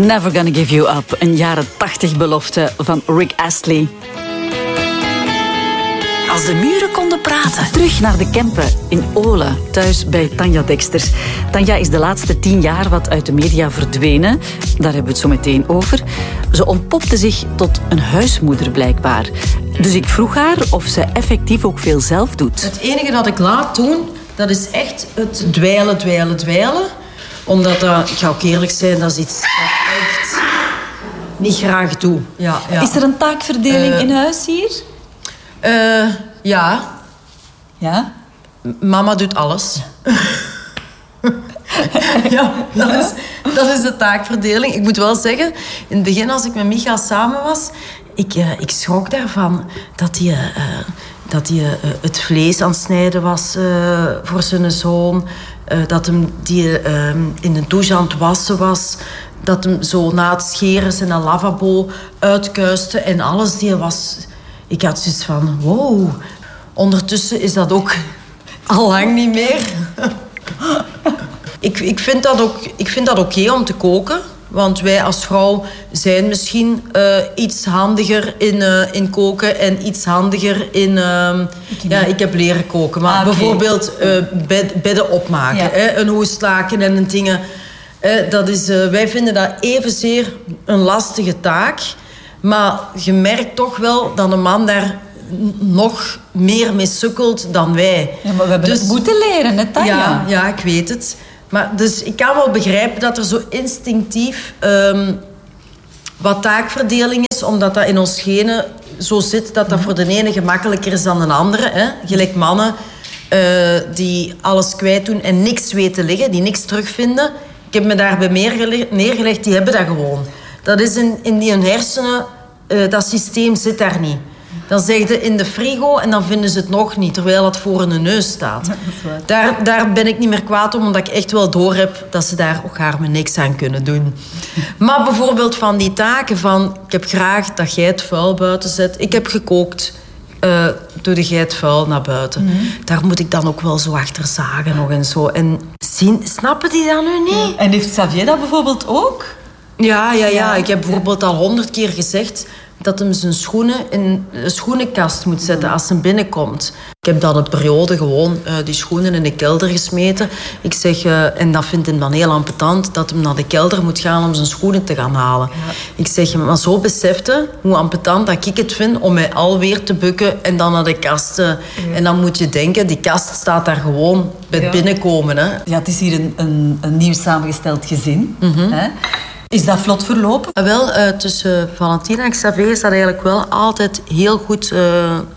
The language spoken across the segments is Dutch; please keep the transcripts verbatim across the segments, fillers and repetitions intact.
Never Gonna Give You Up, een jaren tachtig belofte van Rick Astley. Als de muren konden praten. Terug naar de Kempen in Olen, thuis bij Tanja Deksters. Tanja is de laatste tien jaar wat uit de media verdwenen. Daar hebben we het zo meteen over. Ze ontpopte zich tot een huismoeder blijkbaar. Dus ik vroeg haar of ze effectief ook veel zelf doet. Het enige dat ik laat doen, dat is echt het dweilen, dweilen, dweilen. Omdat dat, ik ga ook eerlijk zijn, dat is iets dat ik echt niet graag doe. Ja, ja. Is er een taakverdeling uh, in huis hier? Uh, ja. Ja? Mama doet alles. Ja, dat is, dat is de taakverdeling. Ik moet wel zeggen, in het begin als ik met Micha samen was, ik, uh, ik schrok daarvan dat hij, uh, dat hij uh, het vlees aan het snijden was uh, voor zijn zoon. Uh, dat hem die uh, in de douche aan het wassen was. Dat hem zo na het scheren zijn lavabo uitkuiste en alles. Die was... Ik had zoiets van, wow. Ondertussen is dat ook al lang niet meer. ik, ik vind dat ook, ik vind dat oké om te koken. Want wij als vrouw zijn misschien uh, iets handiger in, uh, in koken en iets handiger in... Uh, ja, ik heb leren koken. Maar ah, okay. bijvoorbeeld uh, bed, bedden opmaken. Ja. Hè, een hoestlaken en een dingen. Uh, dat is, uh, wij vinden dat evenzeer een lastige taak. Maar je merkt toch wel dat een man daar nog meer mee sukkelt dan wij. Ja, maar we hebben dus, het moeten leren, hè, Tanja? Ja, ja, ik weet het. Maar dus ik kan wel begrijpen dat er zo instinctief um, wat taakverdeling is, omdat dat in ons genen zo zit dat dat voor de ene gemakkelijker is dan de andere. Hè? Gelijk mannen uh, die alles kwijt doen en niks weten liggen, die niks terugvinden. Ik heb me daarbij neergelegd, die hebben dat gewoon. Dat is in, in die hersenen, uh, dat systeem zit daar niet. Dan zeg je in de frigo en dan vinden ze het nog niet, terwijl het voor hun neus staat. Daar, daar ben ik niet meer kwaad om, omdat ik echt wel doorheb dat ze daar ook haar me niks aan kunnen doen. Maar bijvoorbeeld van die taken van, ik heb graag dat jij het vuil buiten zet. Ik heb gekookt, uh, doe de jij het vuil naar buiten. Mm-hmm. Daar moet ik dan ook wel zo achter zagen nog en zo. En zien, snappen die dat nu niet? En heeft Xavier dat bijvoorbeeld ook? Ja, ja, ja. Ik heb bijvoorbeeld al honderd keer gezegd dat hem zijn schoenen in de schoenenkast moet zetten als hij binnenkomt. Ik heb dan een periode gewoon uh, die schoenen in de kelder gesmeten. Ik zeg, uh, en dat vindt hem dan heel ambetant, dat hij naar de kelder moet gaan om zijn schoenen te gaan halen. Ja. Ik zeg, maar zo besefte hoe ambetant dat ik het vind om mij alweer te bukken en dan naar de kast. Uh, ja. En dan moet je denken, die kast staat daar gewoon bij het ja. binnenkomen. Hè. Ja, het is hier een, een, een nieuw samengesteld gezin. Mm-hmm. Hè? Is dat vlot verlopen? Uh, wel, uh, tussen Valentina en Xavier is dat eigenlijk wel altijd heel goed, uh,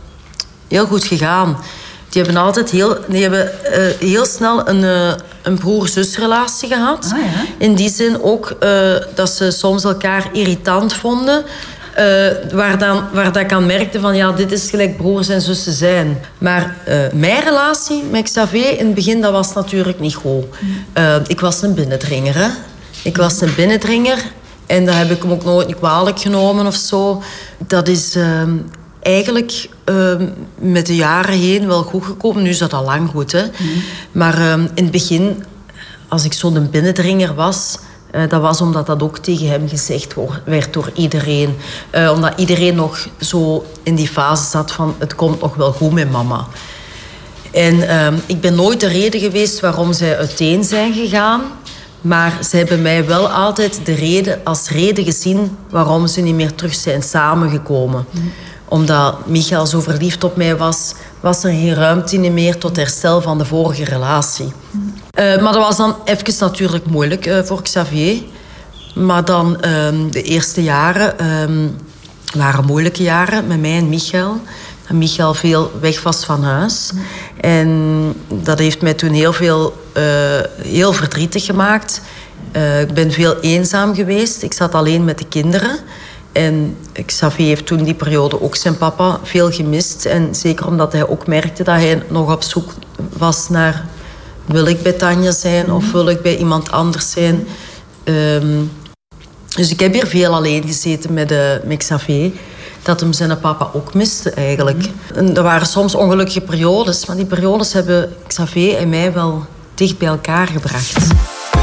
heel goed gegaan. Die hebben altijd heel, die hebben, uh, heel snel een, uh, een broer-zusrelatie gehad. Ah, ja. In die zin ook uh, dat ze soms elkaar irritant vonden. Uh, waar, dan, waar dat ik aan merkte van, ja, dit is gelijk broers en zussen zijn. Maar uh, mijn relatie met Xavier in het begin, dat was natuurlijk niet goed. Uh, ik was een binnendringer, hè. Ik was een binnendringer en dat heb ik hem ook nooit niet kwalijk genomen of zo. Dat is uh, eigenlijk uh, met de jaren heen wel goed gekomen. Nu is dat al lang goed, hè. Mm. Maar uh, in het begin, als ik zo'n binnendringer was, uh, dat was omdat dat ook tegen hem gezegd werd door iedereen. Uh, omdat iedereen nog zo in die fase zat van, het komt nog wel goed met mama. En uh, ik ben nooit de reden geweest waarom zij uiteen zijn gegaan. Maar ze hebben mij wel altijd de reden, als reden gezien waarom ze niet meer terug zijn samengekomen. Mm. Omdat Michael zo verliefd op mij was, was er geen ruimte meer tot herstel van de vorige relatie. Mm. Uh, maar dat was dan even natuurlijk moeilijk uh, voor Xavier. Maar dan uh, de eerste jaren uh, waren moeilijke jaren met mij en Michael. En Michael veel weg was van huis. Mm. En dat heeft mij toen heel veel uh, heel verdrietig gemaakt. Uh, ik ben veel eenzaam geweest. Ik zat alleen met de kinderen. En Xavier heeft toen die periode ook zijn papa veel gemist. En zeker omdat hij ook merkte dat hij nog op zoek was naar... wil ik bij Tanja zijn mm. of wil ik bij iemand anders zijn? Um, dus ik heb hier veel alleen gezeten met, uh, met Xavier. Dat hem zijn papa ook miste eigenlijk. Mm. En er waren soms ongelukkige periodes, maar die periodes hebben Xavier en mij wel dicht bij elkaar gebracht.